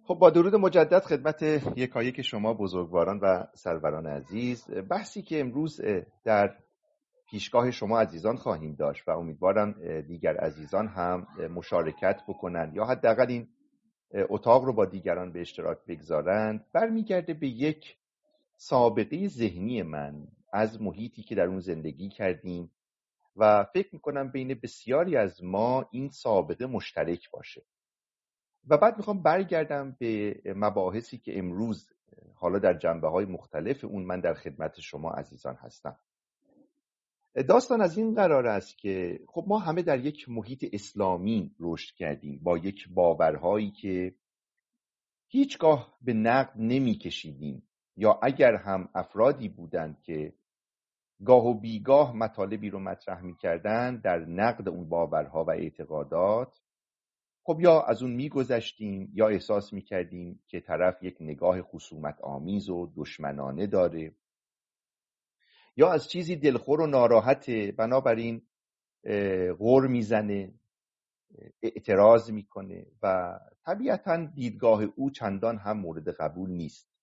خب با درود مجدد خدمت یکایک شما بزرگواران و سروران عزیز، بحثی که امروز در پیشگاه شما عزیزان خواهیم داشت و امیدوارم دیگر عزیزان هم مشارکت بکنن یا حداقل این اتاق رو با دیگران به اشتراک بگذارند، برمیگرده به یک سابقه ذهنی من از محیطی که در اون زندگی کردیم و فکر میکنم بین بسیاری از ما این سابقه مشترک باشه. و بعد میخوام برگردم به مباحثی که امروز حالا در جنبه‌های مختلف اون من در خدمت شما عزیزان هستم. داستان از این قرار است که خب ما همه در یک محیط اسلامی رشد کردیم با یک باورهایی که هیچگاه به نقد نمی‌کشیدیم، یا اگر هم افرادی بودند که گاه و بیگاه مطالبی رو مطرح می‌کردند در نقد اون باورها و اعتقادات، خب یا از اون میگذشتیم یا احساس میکردیم که طرف یک نگاه خصومت آمیز و دشمنانه داره یا از چیزی دلخور و ناراحته، بنابراین غر میزنه، اعتراض میکنه و طبیعتاً دیدگاه او چندان هم مورد قبول نیست.